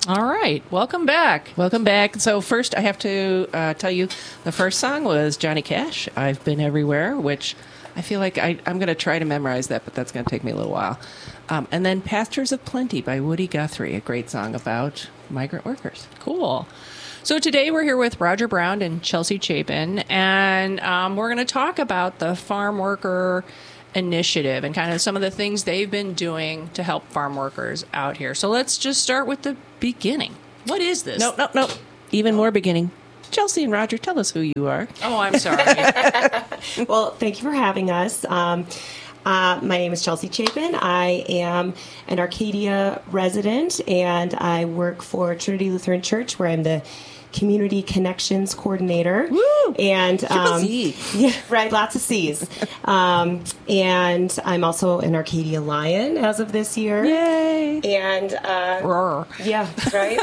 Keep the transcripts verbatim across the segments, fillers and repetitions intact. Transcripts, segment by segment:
All right. Welcome back. Welcome back. So first I have to uh, tell you the first song was Johnny Cash, I've Been Everywhere, which I feel like I, I'm going to try to memorize that, but that's going to take me a little while. Um, and then Pastures of Plenty by Woody Guthrie, a great song about migrant workers. Cool. So today we're here with Roger Brown and Chelsea Chapin, and um, we're going to talk about the Farm Worker Initiative and kind of some of the things they've been doing to help farm workers out here. So let's just start with the beginning. What is this? No, no, no. Even more beginning. Chelsea and Roger, tell us who you are. Oh, I'm sorry. Well, thank you for having us. Um, uh, my name is Chelsea Chapin. I am an Arcadia resident, and I work for Trinity Lutheran Church, where I'm the Community Connections Coordinator. Woo! And um, Z. yeah, right, lots of C's. um, and I'm also an Arcadia Lion as of this year. Yay! And uh, Roar. yeah, right.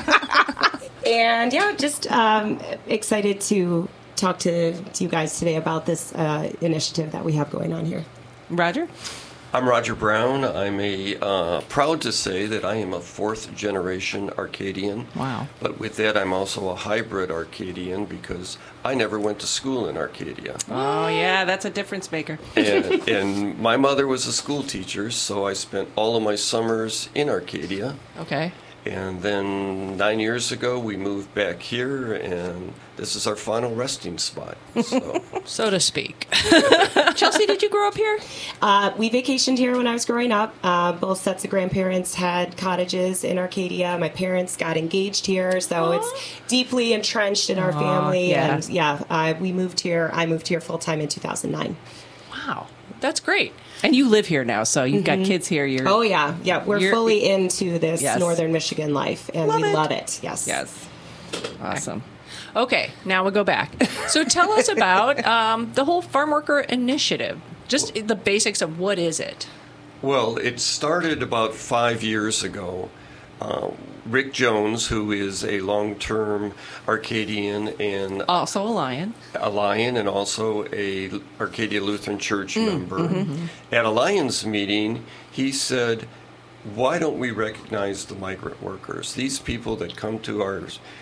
And yeah, just um, excited to talk to, to you guys today about this uh, initiative that we have going on here. Roger? I'm Roger Brown. I'm a uh, proud to say that I am a fourth generation Arcadian. Wow. But with that, I'm also a hybrid Arcadian because I never went to school in Arcadia. Oh, yeah, that's a difference maker. and, and my mother was a school teacher, so I spent all of my summers in Arcadia. Okay. And then nine years ago, we moved back here, and this is our final resting spot. So, So to speak. Chelsea, did you grow up here? Uh, we vacationed here when I was growing up. Uh, both sets of grandparents had cottages in Arcadia. My parents got engaged here, so Aww. it's deeply entrenched in our Aw, family. yeah. And yeah, uh, we moved here. I moved here full time in two thousand nine. Wow. That's great. And you live here now, so you've got kids here. You're Oh yeah, yeah. We're You're- fully into this Yes. northern Michigan life, and Love we it. love it. Yes. Yes. Awesome. Okay, now we go back. So tell us about um, the whole Farm Worker Initiative. Just the basics of what is it? well, it started about five years ago. Uh, Rick Jones, who is a long-term Arcadian and Also a lion. a Lion and also a Arcadia Lutheran Church member. At a Lions meeting, he said, why don't we recognize the migrant workers? These people that come to our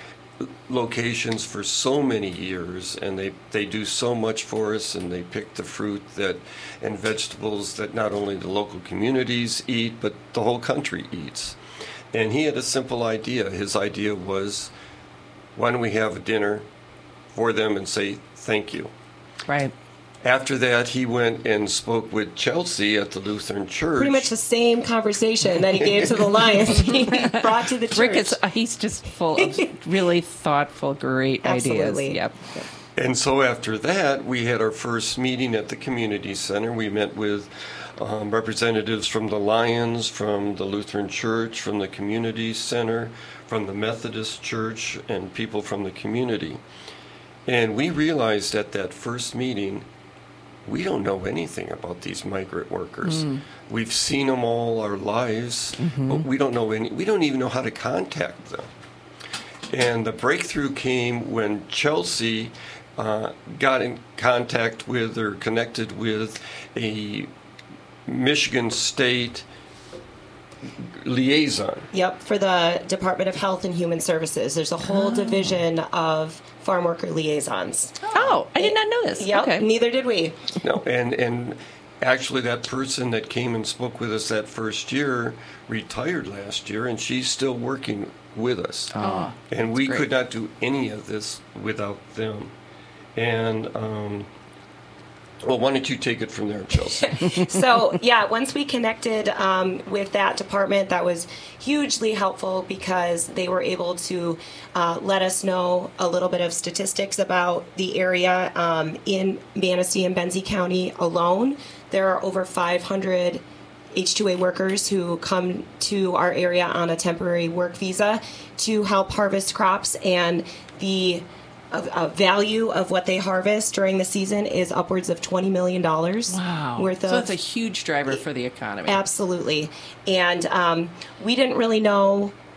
locations for so many years, and they, they do so much for us, and they pick the fruit that and vegetables that not only the local communities eat, but the whole country eats. And he had a simple idea. His idea was, why don't we have a dinner for them and say thank you? Right. After that, he went and spoke with Chelsea at the Lutheran Church. Pretty much the same conversation that he gave to the Lions. He brought to the church. Rick is uh, he's just full of really thoughtful, great Absolutely. ideas. Yep. And so after that, we had our first meeting at the community center. We met with um, representatives from the Lions, from the Lutheran Church, from the community center, from the Methodist Church, and people from the community. And we realized at that first meeting, we don't know anything about these migrant workers. Mm. We've seen them all our lives, Mm-hmm. but we don't know any. We don't even know how to contact them. And the breakthrough came when Chelsea uh, got in contact with or connected with a Michigan State liaison. Yep, for the Department of Health and Human Services. There's a whole division of farm worker liaisons. Oh, I did not know this. Yep, Okay. neither did we. No, and and actually, that person that came and spoke with us that first year retired last year, and she's still working with us. Oh, and we great. could not do any of this without them. And um, well, why don't you take it from there, Chelsea? So, yeah, once we connected um, with that department, that was hugely helpful because they were able to uh, let us know a little bit of statistics about the area. Um, in Manistee and Benzie County alone, there are over five hundred H two A workers who come to our area on a temporary work visa to help harvest crops, and the uh, uh, value of what they harvest during the season is upwards of twenty million dollars Wow. worth so of. that's a huge driver for the economy. Absolutely. And um, we didn't really know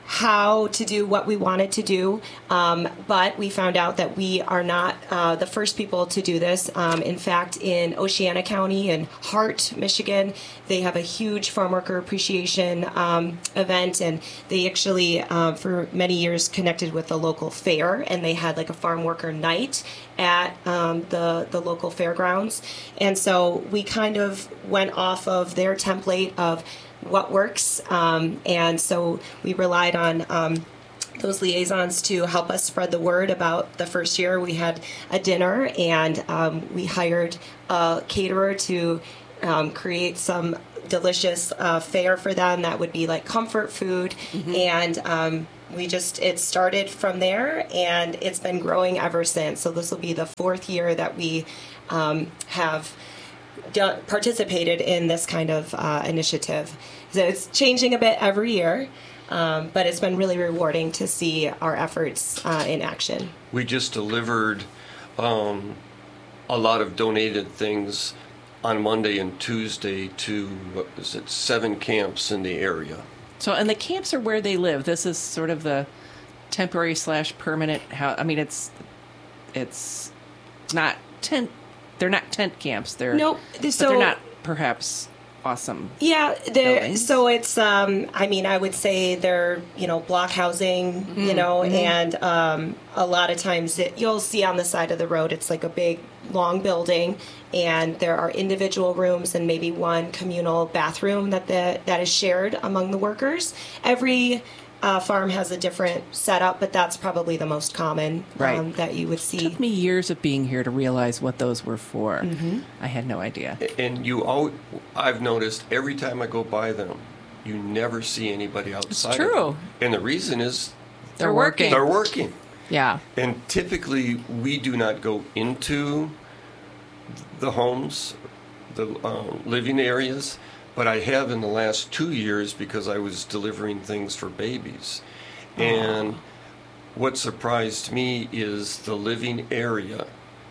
how to do what we wanted to do, um, but we found out that we are not uh, the first people to do this. Um, in fact, in Oceana County in Hart, Michigan, they have a huge farm worker appreciation um, event, and they actually, um, for many years, connected with the local fair, and they had like a farm worker night at um, the the local fairgrounds, and so we kind of went off of their template of what works, um, and so we relied on um, those liaisons to help us spread the word about the first year. We had a dinner, and um, we hired a caterer to um, create some delicious uh, fare for them that would be like comfort food, mm-hmm. and um, we just, it started from there, and it's been growing ever since. So this will be the fourth year that we um, have done, participated in this kind of uh, initiative. So it's changing a bit every year, um, but it's been really rewarding to see our efforts uh, in action. We just delivered um, a lot of donated things on Monday and Tuesday to, what was it, seven camps in the area. So, and the camps are where they live. This is sort of the temporary slash permanent house. I mean, it's it's not tent. They're not tent camps. They're nope. But so they're not perhaps awesome. Yeah, they're, buildings. So it's. Um, I mean, I would say they're you know block housing. Mm-hmm. You know, mm-hmm. and um, a lot of times it, you'll see on the side of the road. It's like a big long building, and there are individual rooms and maybe one communal bathroom that the, that is shared among the workers. Every uh, farm has a different setup, but that's probably the most common right. um, that you would see. It took me years of being here to realize what those were for. Mm-hmm. I had no idea. And you, all, I've noticed every time I go by them, you never see anybody outside. It's true. Of them. And the reason is They're working. They're working. Yeah. And typically, we do not go into the homes, the uh, living areas, but I have in the last two years because I was delivering things for babies. Aww. And what surprised me is the living area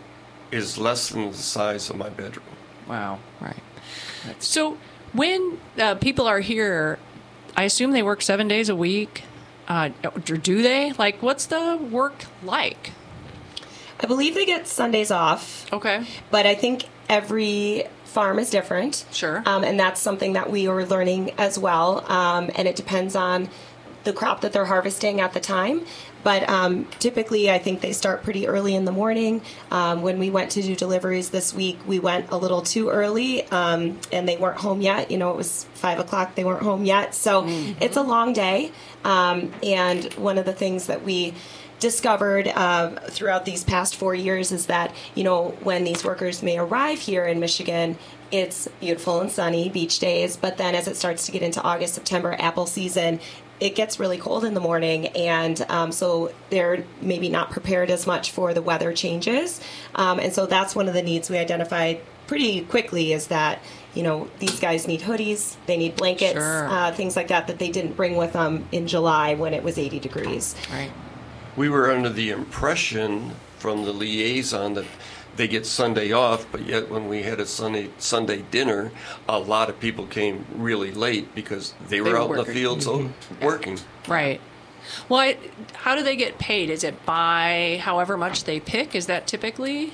is less than the size of my bedroom. Wow. Right. That's... So when uh, people are here, I assume they work seven days a week. Uh, or do they? Like, what's the work like? I believe they get Sundays off. Okay. But I think every farm is different. Sure. Um, and that's something that we are learning as well. Um, and it depends on the crop that they're harvesting at the time. But um, typically, I think they start pretty early in the morning. Um, when we went to do deliveries this week, we went a little too early, um, and they weren't home yet. You know, it was five o'clock. They weren't home yet. So mm-hmm. it's a long day. Um, and one of the things that we discovered uh, throughout these past four years is that, you know, when these workers may arrive here in Michigan, it's beautiful and sunny, beach days. But then as it starts to get into August, September, apple season, it gets really cold in the morning, and um, so they're maybe not prepared as much for the weather changes. Um, and so that's one of the needs we identified pretty quickly is that, you know, these guys need hoodies, they need blankets, sure. uh, things like that that they didn't bring with them in July when it was eighty degrees. Right. We were under the impression from the liaison that they get Sunday off, but yet when we had a Sunday Sunday dinner, a lot of people came really late because they were They were out in the working. fields Mm-hmm. working. Right. Well, I, how do they get paid? Is it by however much they pick? Is that typically?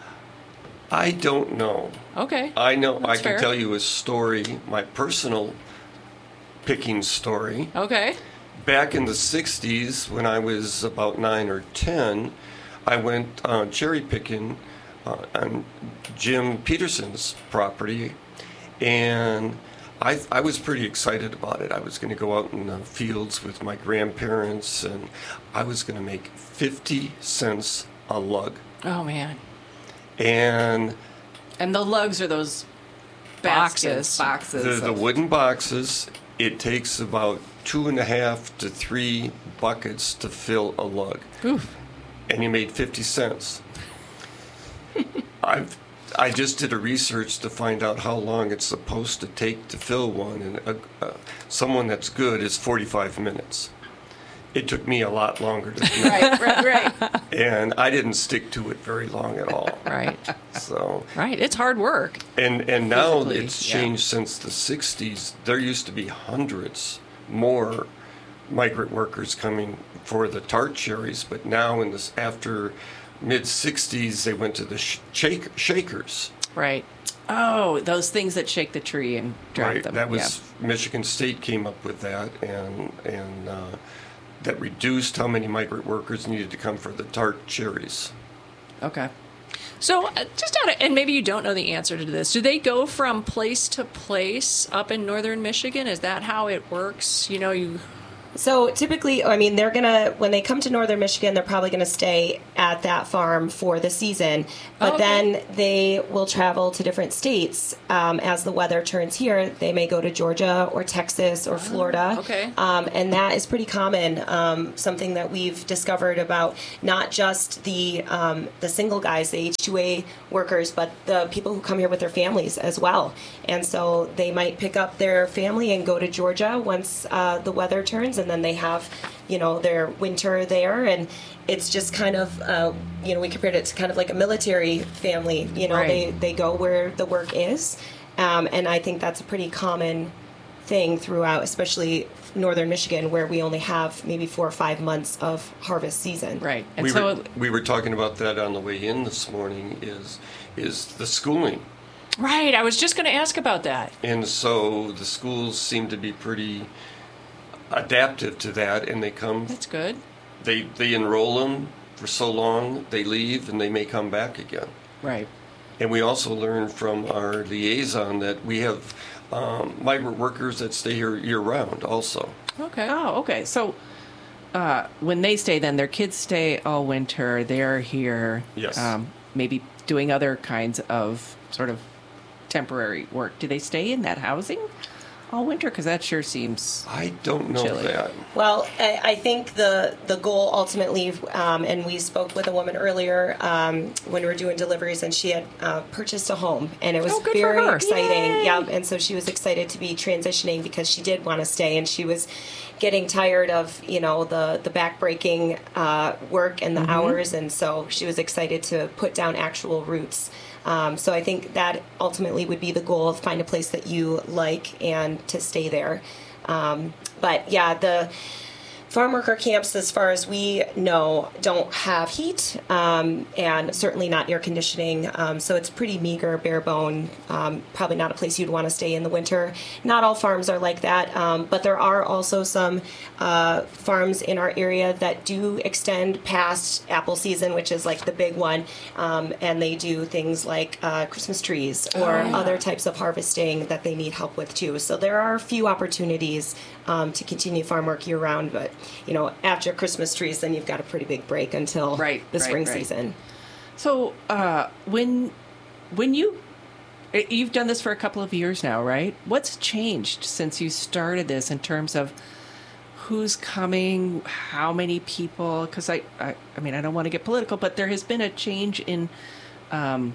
I don't know. Okay. I know. That's I can fair. tell you a story, my personal picking story. Okay. Back in the sixties, when I was about nine or ten, I went uh, cherry picking uh, on Jim Peterson's property, and I, I was pretty excited about it. I was going to go out in the fields with my grandparents, and I was going to make fifty cents a lug. Oh, man. And And the lugs are those Boxes. baskets, boxes. the, the of- wooden boxes, it takes about two and a half to three buckets to fill a lug. Oof. And you made fifty cents. I've, I just did a research to find out how long it's supposed to take to fill one, and uh uh someone that's good is forty-five minutes. It took me a lot longer to do right, right, right. and I didn't stick to it very long at all. Right. So, Right. It's hard work. and and now Physically, it's yeah. changed since the sixties. There used to be hundreds more migrant workers coming for the tart cherries, but now in this after mid sixties they went to the sh- shake, shakers. Right. Oh, those things that shake the tree and drop Right. them. That was yeah. Michigan State came up with that, and and uh, that reduced how many migrant workers needed to come for the tart cherries. Okay. So, uh, just out of, and maybe you don't know the answer to this. Do they go from place to place up in northern Michigan? Is that how it works? You know, you. So typically, I mean, they're gonna when they come to northern Michigan, they're probably gonna stay at that farm for the season. But Okay. then they will travel to different states um, as the weather turns here. They may go to Georgia or Texas or Florida. okay. Um, and that is pretty common. Um, something that we've discovered about not just the um, the single guys, the H two A workers, but the people who come here with their families as well. And so they might pick up their family and go to Georgia once uh, the weather turns, and then they have, you know, their winter there. And it's just kind of, uh, you know, we compared it to kind of like a military family. You know, Right. they, they go where the work is. Um, and I think that's a pretty common thing throughout, especially northern Michigan, where we only have maybe four or five months of harvest season. Right. And we, so were, we were talking about that on the way in this morning, is is the schooling. Right. I was just going to ask about that. And so the schools seem to be pretty adaptive to that, and they come, That's good. they, they enroll them for so long, they leave, and they may come back again. right. And we also learned from our liaison that we have um, migrant workers that stay here year-round also. Okay. Oh, okay. So uh, when they stay, then their kids stay all winter. They're here. Yes. Um, maybe doing other kinds of sort of temporary work. Do they stay in that housing all winter? Because that sure seems. I don't know Chilly. that. Well, I, I think the the goal ultimately, um, and we spoke with a woman earlier um, when we were doing deliveries, and she had uh, purchased a home, and it was Oh, good for very her. exciting. Yay. Yeah, and so she was excited to be transitioning because she did want to stay, and she was getting tired of you know the the backbreaking uh, work and the Mm-hmm. hours, and so she was excited to put down actual roots. Um, so I think that ultimately would be the goal: find a place that you like and to stay there. Um, but yeah, the farm worker camps, as far as we know, don't have heat um, and certainly not air conditioning. Um, so it's pretty meager, bare bone. Um, probably not a place you'd want to stay in the winter. Not all farms are like that, um, but there are also some uh, farms in our area that do extend past apple season, which is like the big one, um, and they do things like uh, Christmas trees or other types of harvesting that they need help with too. So there are a few opportunities um, to continue farm work year round, but you know, after Christmas trees, then you've got a pretty big break until Right, the right, spring right. season. So uh, when when you you've done this for a couple of years now, right? What's changed since you started this in terms of who's coming, how many people? Because I, I I mean I don't want to get political, but there has been a change in um,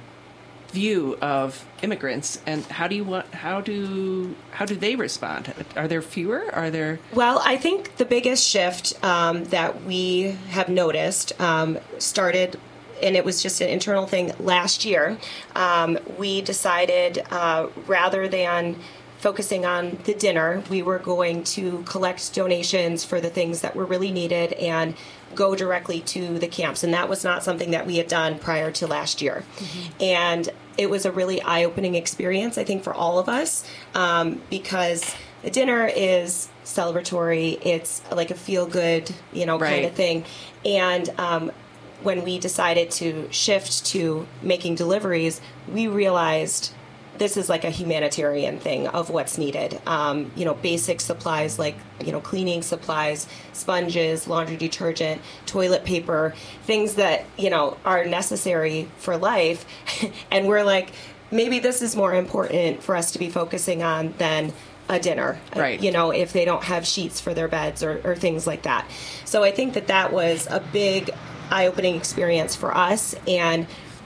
view of immigrants, and how do you want how do how do they respond? Are there fewer? Are there Well, I think the biggest shift um, that we have noticed um, started, and it was just an internal thing last year. Um, we decided uh, rather than focusing on the dinner, we were going to collect donations for the things that were really needed and go directly to the camps. And that was not something that we had done prior to last year. Mm-hmm. And it was a really eye-opening experience, I think, for all of us, um, because the dinner is celebratory. It's like a feel-good, you know, kind Right. of thing. And um, when we decided to shift to making deliveries, we realized this is like a humanitarian thing of what's needed. Um, you know, basic supplies like, you know, cleaning supplies, sponges, laundry detergent, toilet paper, things that, you know, are necessary for life. And we're like, maybe this is more important for us to be focusing on than a dinner, Right. you know, if they don't have sheets for their beds or, or things like that. So I think that that was a big eye-opening experience for us, and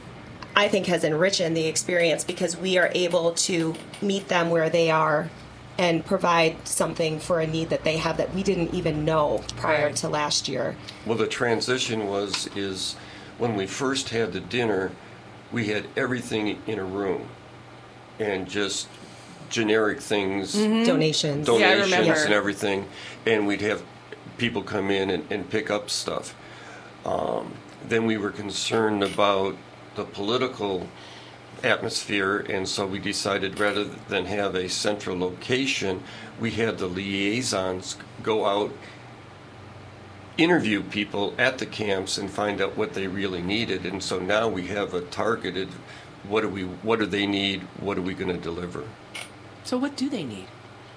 I think has enriched the experience because we are able to meet them where they are and provide something for a need that they have that we didn't even know prior Right. to last year. Well, the transition was, is when we first had the dinner, we had everything in a room and just generic things, Donations. Yeah, I donations remember. and everything. And we'd have people come in and, and pick up stuff. Um, then we were concerned about the political atmosphere, and so we decided rather than have a central location, we had the liaisons go out, interview people at the camps, and find out what they really needed. And so now we have a targeted, what do we, what do they need, what are we going to deliver? So what do they need?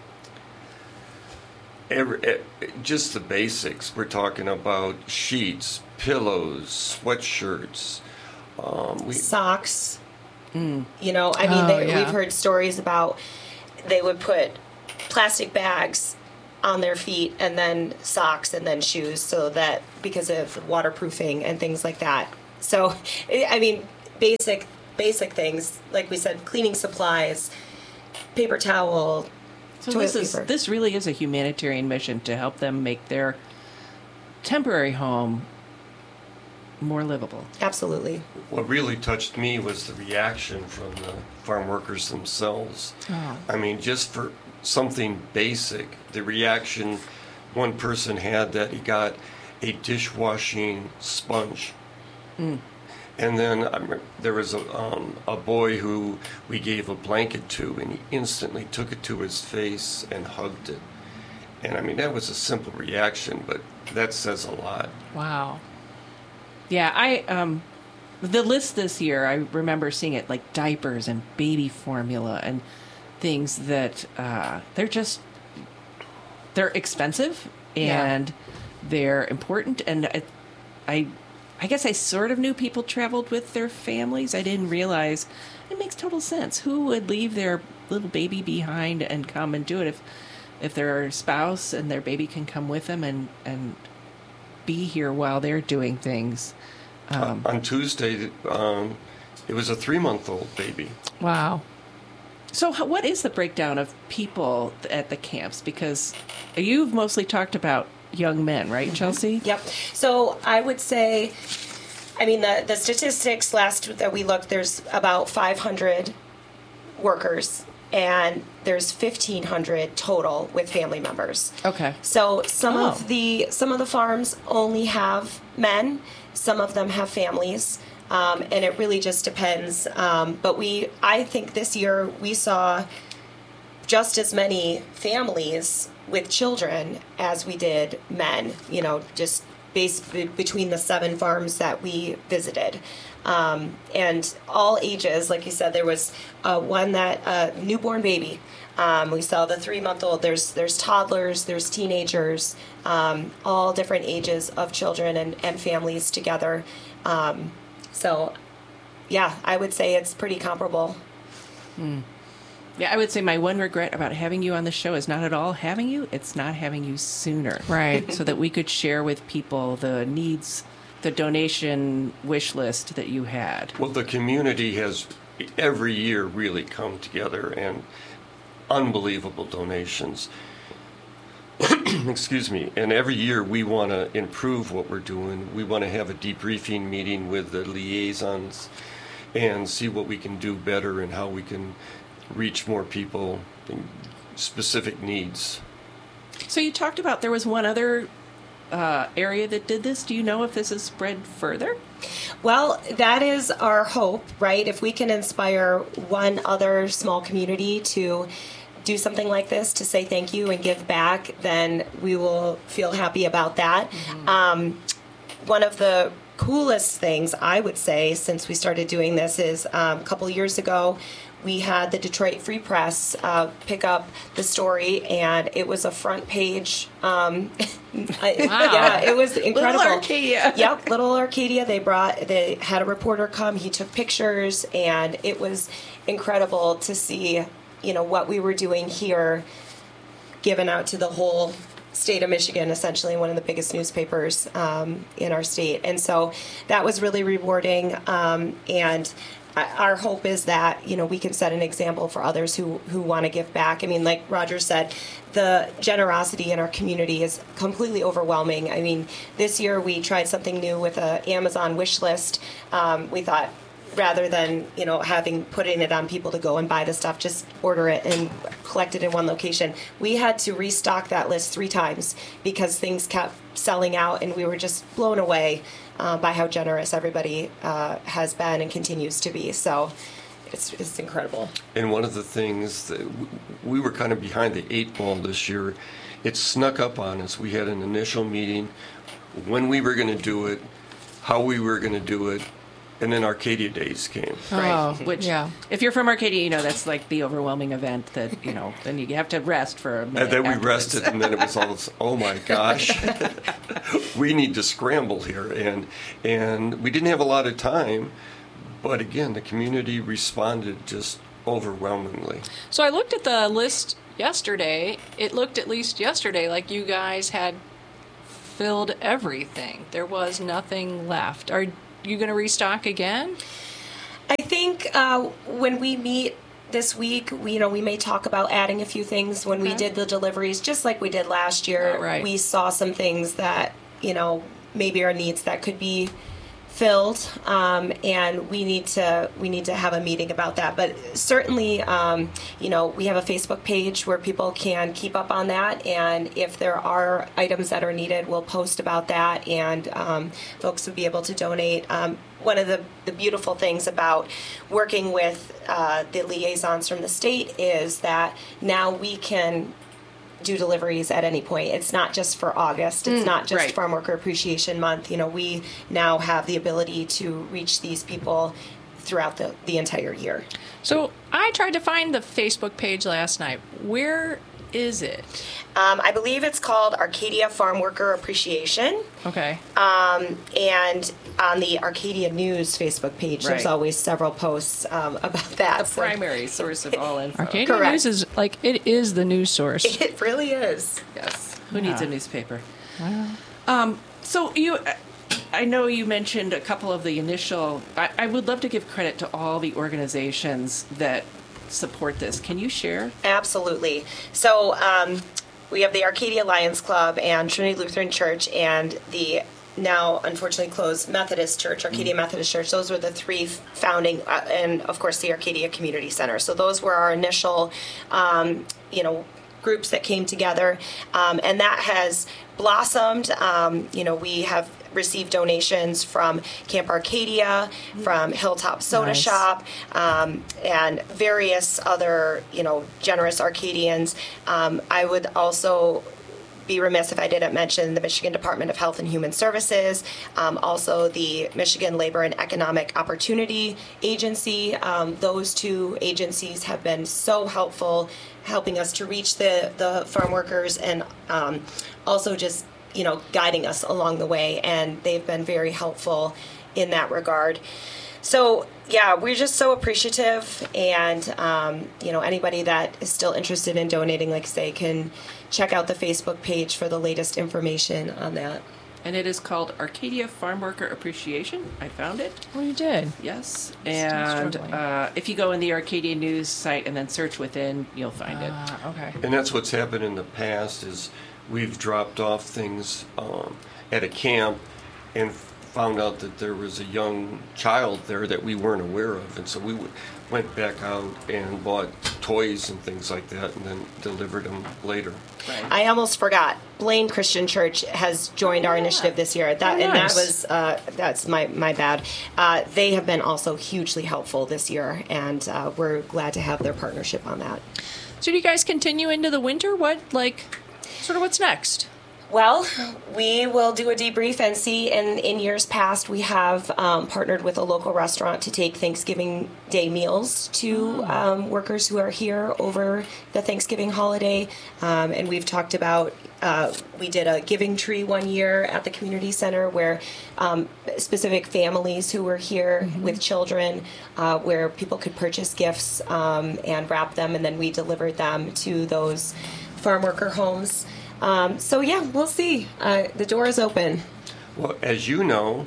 Every, eh, just the basics. We're talking about sheets, pillows, sweatshirts, um, we, socks. Mm. You know, I mean, Oh, they, yeah. we've heard stories about they would put plastic bags on their feet and then socks and then shoes, so that because of waterproofing and things like that. So, I mean, basic basic things, like we said, cleaning supplies, paper towel, So toilet this is paper. this really is a humanitarian mission to help them make their temporary home more livable. Absolutely. What really touched me was the reaction from the farm workers themselves. Oh. I mean, just for something basic, the reaction one person had that he got a dishwashing sponge. Mm. And then I remember there was a, um, a boy who we gave a blanket to, and he instantly took it to his face and hugged it. And I mean, that was a simple reaction, but that says a lot. Wow. Yeah, I um the list this year, I remember seeing it like diapers and baby formula and things that uh they're just they're expensive and Yeah. they're important, and I, I I guess I sort of knew people traveled with their families. I didn't realize it makes total sense. Who would leave their little baby behind and come and do it if if their spouse and their baby can come with them and and be here while they're doing things. Um, On Tuesday, um, it was a three-month-old baby. Wow. so, how, what is the breakdown of people at the camps? Because you've mostly talked about young men, right, Chelsea? Yep. So I would say, I mean, the, the statistics last that we looked, there's about five hundred workers, and there's fifteen hundred total with family members. Okay. So some Oh. of the some of the farms only have men, some of them have families, um, and it really just depends. Um, but we, I think this year we saw just as many families with children as we did men. You know, just based be- between the seven farms that we visited. Um, and all ages, like you said, there was uh, one that uh, newborn baby. Um, we saw the three-month-old. There's there's toddlers, there's teenagers, um, all different ages of children and, and families together. Um, so, yeah, I would say it's pretty comparable. Yeah, I would say my one regret about having you on the show is not at all having you, it's not having you sooner. Right. So that we could share with people the needs, the donation wish list that you had. Well, the community has every year really come together, and unbelievable donations. Excuse me. And every year we want to improve what we're doing. We want to have a debriefing meeting with the liaisons and see what we can do better and how we can reach more people in specific needs. So you talked about there was one other uh, area that did this. Do you know if this is spread further? Well, that is our hope, right? If we can inspire one other small community to do something like this, to say thank you and give back, then we will feel happy about that. Mm-hmm. Um, one of the coolest things I would say since we started doing this is um, a couple years ago, we had the Detroit Free Press uh, pick up the story, and it was a front page. Um, Wow. Yeah, it was incredible. Little Arcadia. Yep, Little Arcadia. They brought, they had a reporter come. He took pictures, and it was incredible to see, you know, what we were doing here, given out to the whole state of Michigan, essentially one of the biggest newspapers um, in our state. And so that was really rewarding. Um, and our hope is that, you know, we can set an example for others who, who want to give back. I mean, like Roger said, the generosity in our community is completely overwhelming. I mean, this year we tried something new with an Amazon wish list. Um, we thought rather than, you know, having putting it on people to go and buy the stuff, just order it and collect it in one location. We had to restock that list three times because things kept selling out, and we were just blown away uh, by how generous everybody uh, has been and continues to be. So it's, it's incredible. And one of the things that w- we were kind of behind the eight ball this year, it snuck up on us. We had an initial meeting, when we were going to do it, how we were going to do it, and then Arcadia Days came. Right. Oh, Which, yeah. if you're from Arcadia, you know that's like the overwhelming event that, you know, then you have to rest for a minute. And then we afterwards. rested, and then it was all, this, oh my gosh, we need to scramble here. And, and we didn't have a lot of time, but again, the community responded just overwhelmingly. So I looked at the list yesterday. It looked, at least yesterday, like you guys had filled everything. There was nothing left. Are you going to restock again? I think uh, when we meet this week, we, you know, we may talk about adding a few things. When we Okay. did the deliveries, just like we did last year, Oh, right. we saw some things that, you know, maybe are needs that could be filled, um, and we need to we need to have a meeting about that. But certainly, um, you know, we have a Facebook page where people can keep up on that, and if there are items that are needed, we'll post about that, and um, folks will be able to donate. Um, one of the, the beautiful things about working with uh, the liaisons from the state is that now we can do deliveries at any point. It's not just for August. It's not just right. Farm Worker Appreciation Month. You know, we now have the ability to reach these people throughout the, the entire year. So I tried to find the Facebook page last night. Where is it? Um, I believe it's called Arcadia Farm Worker Appreciation. Okay. Um, and on the Arcadia News Facebook page, there's Right. always several posts um, about that. The So primary source of all info. Arcadia Correct. News is like, it is the news source. It really is. Yes. Who needs a Yeah. newspaper? Um, so you, I know you mentioned a couple of the initial. I, I would love to give credit to all the organizations that support this. Can you share? Absolutely. So um, we have the Arcadia Lions Club and Trinity Lutheran Church and the now unfortunately closed Methodist Church, Arcadia Methodist Church. Those were the three founding, uh, and of course the Arcadia Community Center. So those were our initial, um, you know, groups that came together, um, and that has blossomed. Um, you know, we have received donations from Camp Arcadia, from Hilltop Soda Nice. Shop, um, and various other, you know, generous Arcadians. Um, I would also be remiss if I didn't mention the Michigan Department of Health and Human Services, um, also the Michigan Labor and Economic Opportunity Agency. Um, those two agencies have been so helpful, helping us to reach the, the farm workers, and um, also just, you know, guiding us along the way, and they've been very helpful in that regard. So, yeah, we're just so appreciative, and, um, you know, anybody that is still interested in donating, like I say, can check out the Facebook page for the latest information on that. And it is called Arcadia Farm Worker Appreciation. I found it. Oh, you did? Yes. Still And struggling. uh, if you go in the Arcadia News site and then search within, you'll find it. Ah, okay. And that's what's happened in the past is we've dropped off things um, at a camp and found out that there was a young child there that we weren't aware of. And so we w- went back out and bought toys and things like that and then delivered them later. Right. I almost forgot. Blaine Christian Church has joined our initiative this year. That Oh, and that nice. was uh, that's my my bad. Uh, they have been also hugely helpful this year, and uh, we're glad to have their partnership on that. So do you guys continue into the winter? What, like, sort of what's next? Well, we will do a debrief and see. In, in years past, we have um, partnered with a local restaurant to take Thanksgiving Day meals to um, workers who are here over the Thanksgiving holiday. Um, and we've talked about, uh, we did a giving tree one year at the community center where um, specific families who were here with children, uh, where people could purchase gifts um, and wrap them, and then we delivered them to those farm worker homes. Um, so yeah, we'll see. Uh, the door is open. Well, as you know,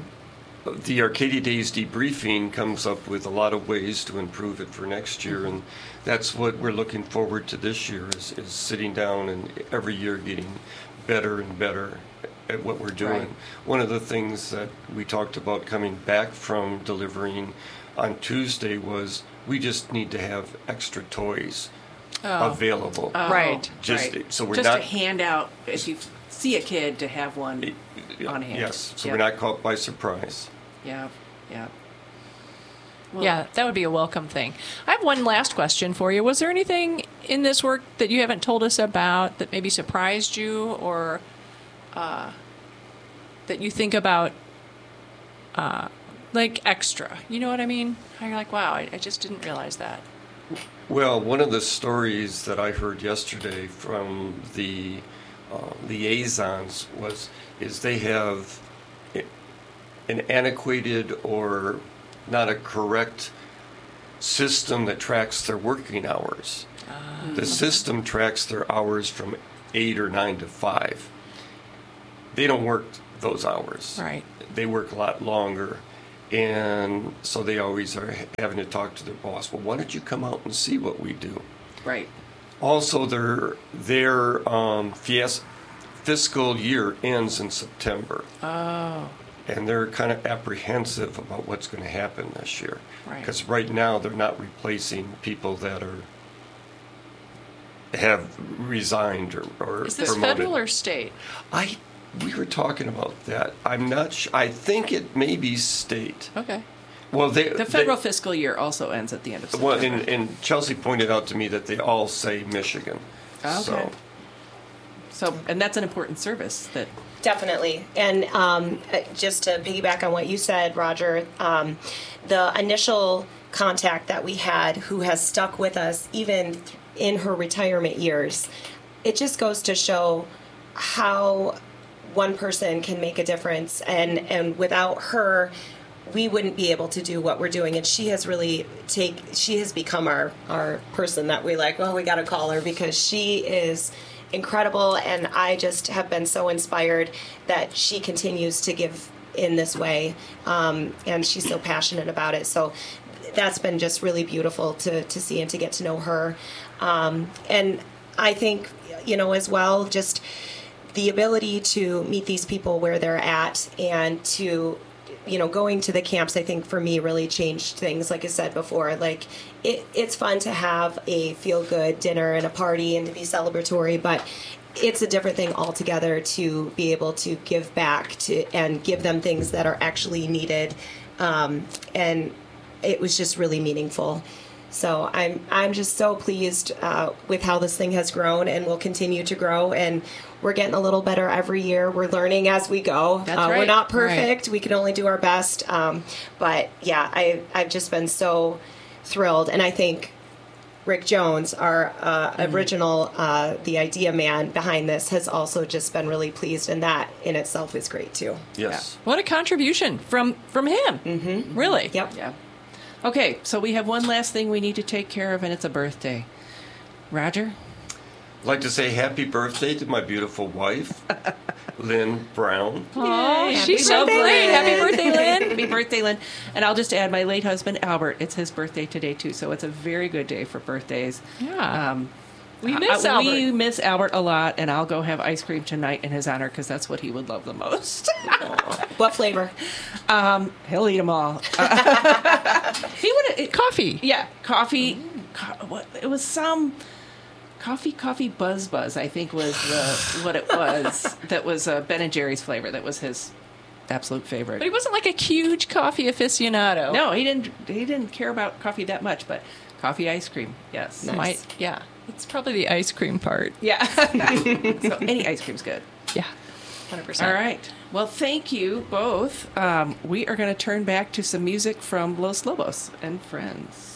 the Arcadia Days debriefing comes up with a lot of ways to improve it for next year, and that's what we're looking forward to this year is, is sitting down and every year getting better and better at what we're doing. Right. One of the things that we talked about coming back from delivering on Tuesday was we just need to have extra toys Oh. available. Oh, Right. Just right. so we're just not to hand out if you see a kid to have one on hand. Yes, so Yep. we're not caught by surprise. Yeah, yeah. Well, Yeah, that would be a welcome thing. I have one last question for you. Was there anything in this work that you haven't told us about that maybe surprised you, or uh, that you think about, uh, like extra? You know what I mean? How you're like, wow, I, I just didn't realize that. Well, one of the stories that I heard yesterday from the uh, liaisons was is they have an antiquated or not a correct system that tracks their working hours. Uh, the system tracks their hours from eight or nine to five. They don't work those hours. Right. They work a lot longer. And so they always are having to talk to their boss. Well, why don't you come out and see what we do? Right. Also, their their um, fies- fiscal year ends in September. Oh. And they're kind of apprehensive about what's going to happen this year. Right. Because right now they're not replacing people that are have resigned or, or Is this promoted. federal or state? I we were talking about that. I'm not. Sh- I think it may be state. Okay. Well, they The federal fiscal year also ends at the end of They, September. well, and, and Chelsea pointed out to me that they all say Michigan. Okay. So So, and that's an important service that. Definitely. And um, uh, just to piggyback on what you said, Roger, um, the initial contact that we had who has stuck with us even in her retirement years, it just goes to show how one person can make a difference. And, and without her, we wouldn't be able to do what we're doing. And she has really take, she has become our, our person that we like, well, we got to call her because she is incredible, and I just have been so inspired that she continues to give in this way, um, and she's so passionate about it. So that's been just really beautiful to, to see and to get to know her. Um, and I think, you know, as well, just the ability to meet these people where they're at and to, you know, going to the camps, I think for me really changed things. Like I said before, like it, it's fun to have a feel-good dinner and a party and to be celebratory, but it's a different thing altogether to be able to give back to and give them things that are actually needed. Um, and it was just really meaningful. So I'm I'm just so pleased uh, with how this thing has grown and will continue to grow. And we're getting a little better every year. We're learning as we go. That's uh, right. We're not perfect. Right. We can only do our best. Um, but yeah, I I've just been so thrilled. And I think Rick Jones, our uh, Mm-hmm. original, uh, the idea man behind this, has also just been really pleased. And that in itself is great too. yes. What a contribution from from him. Mm-hmm. Really. Yep. Yeah. Okay, so we have one last thing we need to take care of, and it's a birthday. Roger? I'd like to say happy birthday to my beautiful wife, Lynn Brown. Oh, Yay. she's Happy so birthday, great. Lynn. Happy birthday, Lynn. Happy birthday, Lynn. And I'll just add my late husband, Albert. It's his birthday today, too, so it's a very good day for birthdays. Yeah. Um, We uh, miss uh, Albert. We miss Albert a lot, and I'll go have ice cream tonight in his honor because that's what he would love the most. What flavor? um, he'll eat them all. Uh, he would Coffee. Yeah, coffee. Co- what, it was some coffee, coffee buzz buzz. I think was the, what it was. That was uh, Ben and Jerry's flavor. That was his absolute favorite. But he wasn't like a huge coffee aficionado. No, he didn't. He didn't care about coffee that much, but coffee ice cream, yes. Nice. Might, yeah. It's probably the ice cream part. Yeah. So any ice cream's good. Yeah. one hundred percent. All right. Well, thank you both. Um, we are going to turn back to some music from Los Lobos and Friends.